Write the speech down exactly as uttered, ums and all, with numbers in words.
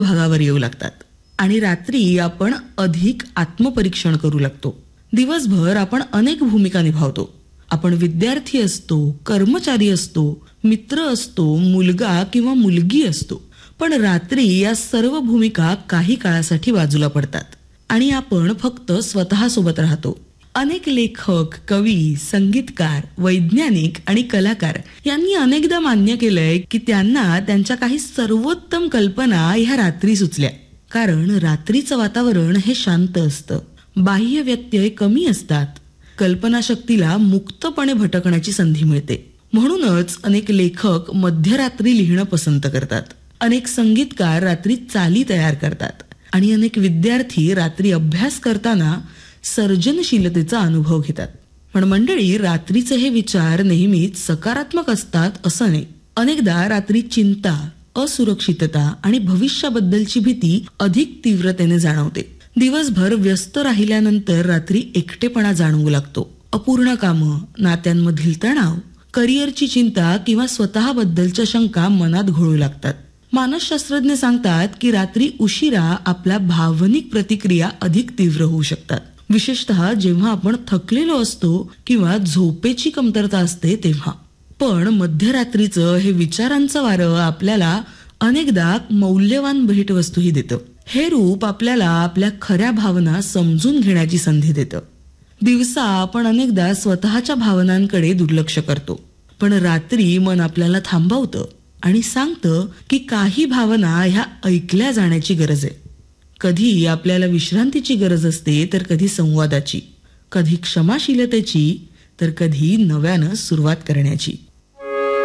भागावर येऊ लागतात आणि रात्री आपण अधिक आत्मपरीक्षण करू लागतो. दिवसभर आपण अनेक भूमिका निभावतो. आपण विद्यार्थी असतो, कर्मचारी असतो, मित्र असतो, मुलगा किंवा मुलगी असतो. पण रात्री या सर्व भूमिका काही काळासाठी बाजूला पडतात आणि आपण फक्त स्वतःसोबत राहतो. अनेक लेखक, कवी, संगीतकार, वैज्ञानिक आणि कलाकार यांनी अनेकदा मान्य केलंय की त्यांना त्यांच्या काही सर्वोत्तम कल्पना ह्या रात्री सुचल्या. कारण रात्रीचं वातावरण हे शांत असतं, बाह्य व्यत्यय कमी असतात, कल्पनाशक्तीला मुक्तपणे भटकण्याची संधी मिळते. म्हणूनच अनेक लेखक मध्यरात्री लिहिणं पसंत करतात, अनेक संगीतकार रात्री चाली तयार करतात आणि अनेक विद्यार्थी रात्री अभ्यास करताना सर्जनशीलतेचा अनुभव घेतात. पण मंडळी, रात्रीचे हे विचार नेहमीच सकारात्मक असतात असं नाही. अनेकदा रात्री चिंता, असुरक्षितता आणि भविष्याबद्दलची भीती अधिक तीव्रतेने जाणवते. दिवसभर व्यस्त राहिल्यानंतर रात्री एकटेपणा जाणवू लागतो. अपूर्ण कामं, नात्यांमधील तणाव, करिअरची चिंता किंवा स्वतःबद्दलच्या शंका मनात घोळू लागतात. मानसशास्त्रज्ञ सांगतात की रात्री उशिरा आपल्या भावनिक प्रतिक्रिया अधिक तीव्र होऊ शकतात, विशेषतः जेव्हा आपण थकलेलो असतो किंवा झोपेची कमतरता असते तेव्हा. पण मध्यरात्रीचं हे विचारांचं वारं आपल्याला अनेकदा मौल्यवान भेटवस्तूही देतं. हे रूप आपल्याला आपल्या खऱ्या भावना समजून घेण्याची संधी देतं. दिवसा आपण अनेकदा स्वतःच्या भावनांकडे दुर्लक्ष करतो, पण रात्री मन आपल्याला थांबवतं आणि सांगतं की काही भावना ह्या ऐकल्या जाण्याची गरज आहे. कधी आपल्याला विश्रांतीची गरज असते, तर कधी संवादाची, कधी क्षमाशीलतेची, तर कधी नव्यानं सुरुवात करण्याची.